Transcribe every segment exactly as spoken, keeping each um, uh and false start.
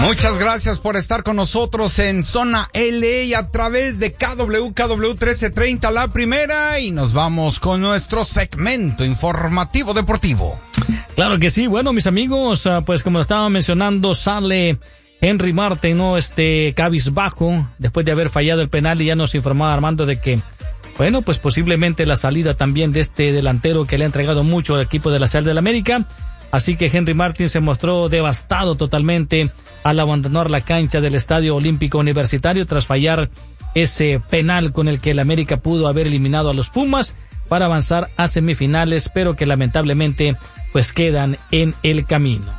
Muchas gracias por estar con nosotros en Zona L A a través de K W K W trece treinta, la primera, y nos vamos con nuestro segmento informativo deportivo. Claro que sí. Bueno, mis amigos, pues como estaba mencionando, sale Henry Martin, ¿no? Este cabizbajo, después de haber fallado el penal, y ya nos informaba Armando de que, bueno, pues posiblemente la salida también de este delantero que le ha entregado mucho al equipo de la Sal del América. Así que Henry Martin se mostró devastado totalmente al abandonar la cancha del Estadio Olímpico Universitario tras fallar ese penal con el que el América pudo haber eliminado a los Pumas para avanzar a semifinales, pero que lamentablemente pues quedan en el camino.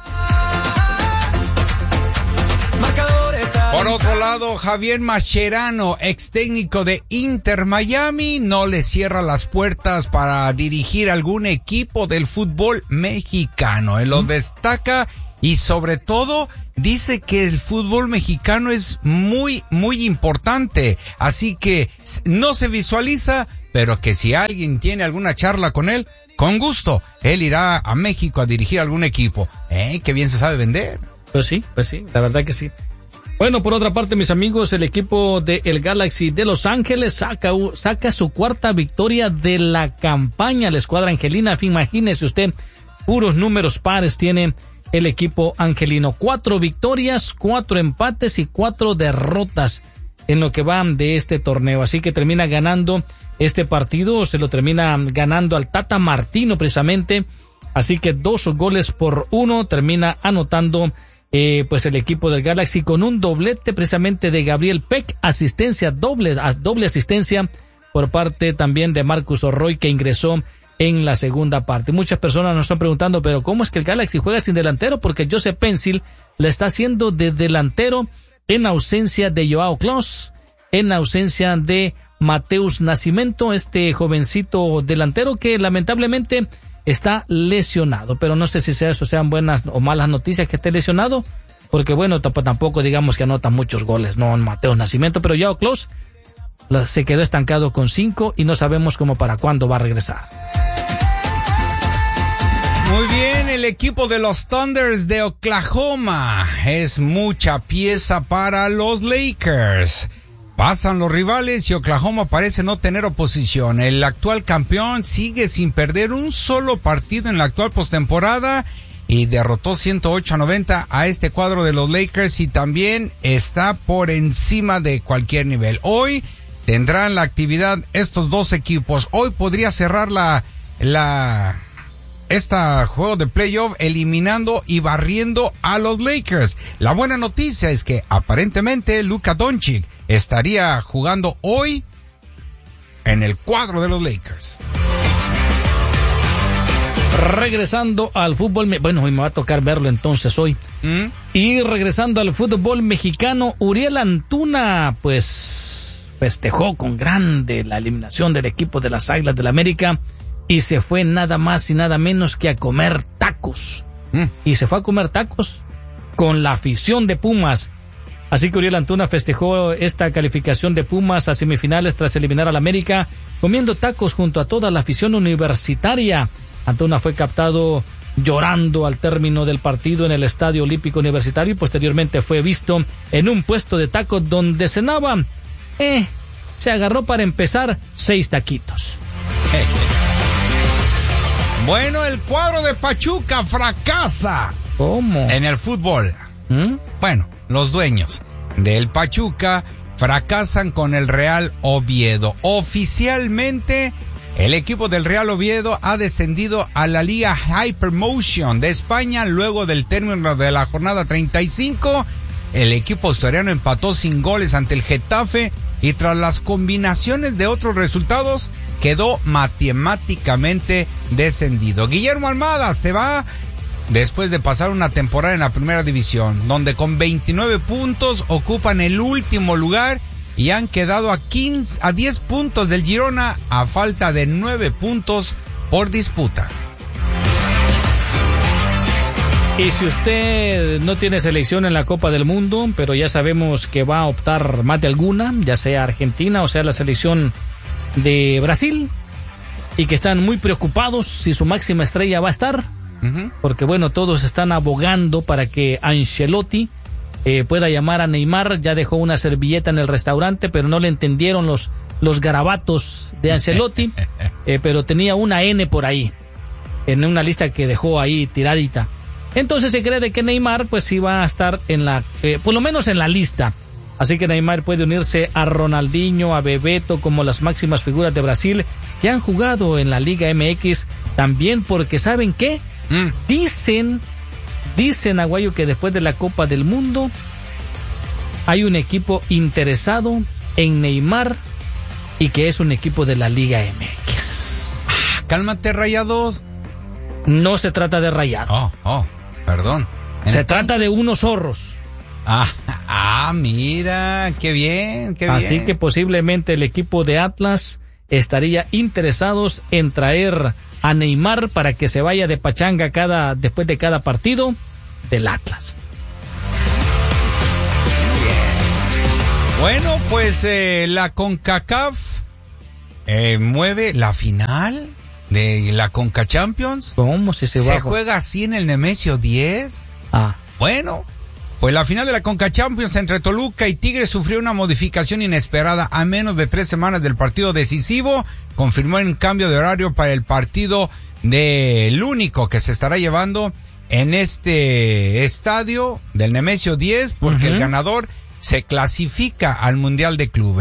Por otro lado, Javier Mascherano, ex técnico de Inter Miami, no le cierra las puertas para dirigir algún equipo del fútbol mexicano. Él lo destaca y sobre todo dice que el fútbol mexicano es muy, muy importante. Así que no se visualiza, pero que si alguien tiene alguna charla con él, con gusto, él irá a México a dirigir algún equipo. ¿Eh? Qué bien se sabe vender. Pues sí, pues sí, la verdad que sí. Bueno, por otra parte, mis amigos, el equipo de el Galaxy de Los Ángeles saca, saca su cuarta victoria de la campaña. La escuadra angelina, imagínese usted, puros números pares tiene el equipo angelino. Cuatro victorias, cuatro empates y cuatro derrotas en lo que van de este torneo. Así que termina ganando este partido, se lo termina ganando al Tata Martino precisamente. Así que dos goles por uno termina anotando Eh, pues el equipo del Galaxy con un doblete precisamente de Gabriel Peck, asistencia doble, doble asistencia por parte también de Marcus Orroy, que ingresó en la segunda parte. Muchas personas nos están preguntando, pero ¿cómo es que el Galaxy juega sin delantero? Porque Joseph Pencil le está haciendo de delantero en ausencia de Joao Klaus, en ausencia de Mateus Nascimento, este jovencito delantero que lamentablemente está lesionado, pero no sé si sea eso sean buenas o malas noticias que esté lesionado, porque bueno, tampoco digamos que anota muchos goles, no Mateo Nascimento, pero Joao Klaus se quedó estancado con cinco y no sabemos cómo para cuándo va a regresar. Muy bien, el equipo de los Thunders de Oklahoma es mucha pieza para los Lakers. Pasan los rivales y Oklahoma parece no tener oposición. El actual campeón sigue sin perder un solo partido en la actual postemporada y derrotó ciento ocho a noventa a este cuadro de los Lakers y también está por encima de cualquier nivel. Hoy tendrán la actividad estos dos equipos. Hoy podría cerrar la la este juego de playoff eliminando y barriendo a los Lakers. La buena noticia es que aparentemente Luka Doncic estaría jugando hoy en el cuadro de los Lakers. Regresando al fútbol, bueno, hoy me va a tocar verlo entonces hoy. ¿Mm? Y regresando al fútbol mexicano, Uriel Antuna, pues, festejó con grande la eliminación del equipo de las Águilas del América y se fue nada más y nada menos que a comer tacos. ¿Mm? Y se fue a comer tacos con la afición de Pumas. Así que Uriel Antuna festejó esta calificación de Pumas a semifinales tras eliminar al América, comiendo tacos junto a toda la afición universitaria. Antuna fue captado llorando al término del partido en el Estadio Olímpico Universitario y posteriormente fue visto en un puesto de tacos donde cenaba. Eh, se agarró para empezar seis taquitos. Bueno, el cuadro de Pachuca fracasa. ¿Cómo? En el fútbol. ¿Mm? Bueno, los dueños del Pachuca fracasan con el Real Oviedo. Oficialmente, el equipo del Real Oviedo ha descendido a la Liga Hypermotion de España luego del término de la jornada treinta y cinco. El equipo asturiano empató sin goles ante el Getafe y tras las combinaciones de otros resultados quedó matemáticamente descendido. Guillermo Almada se va después de pasar una temporada en la primera división, donde con veintinueve puntos ocupan el último lugar y han quedado a quince, a diez puntos del Girona a falta de nueve puntos por disputa. Y si usted no tiene selección en la Copa del Mundo, pero ya sabemos que va a optar más de alguna, ya sea Argentina o sea la selección de Brasil, y que están muy preocupados si su máxima estrella va a estar, uh-huh. porque bueno, todos están abogando para que Ancelotti eh, pueda llamar a Neymar. Ya dejó una servilleta en el restaurante, pero no le entendieron los, los garabatos de Ancelotti, eh, pero tenía una N por ahí, en una lista que dejó ahí tiradita. Entonces se cree de que Neymar pues sí va a estar en la, eh, por lo menos en la lista. Así que Neymar puede unirse a Ronaldinho, a Bebeto como las máximas figuras de Brasil que han jugado en la Liga M X, también porque ¿saben qué? Mm. Dicen, dicen Aguayo que después de la Copa del Mundo hay un equipo interesado en Neymar y que es un equipo de la Liga M X. Ah, cálmate, Rayados. No se trata de Rayados. Oh, oh, perdón. Se Entonces... trata de unos zorros. Ah, ah, mira, qué bien, qué bien. Así que posiblemente el equipo de Atlas estaría interesados en traer a Neymar para que se vaya de pachanga cada después de cada partido del Atlas. Bien. Bueno, pues eh, la CONCACAF eh, mueve la final de la Conca Champions. ¿Cómo si se va? ¿Se juega así en el Nemesio diez? Ah. Bueno, pues la final de la Conca Champions entre Toluca y Tigres sufrió una modificación inesperada a menos de tres semanas del partido decisivo. Confirmó un cambio de horario para el partido del único que se estará llevando en este estadio del Nemesio diez, porque uh-huh. el ganador se clasifica al Mundial de Clubes.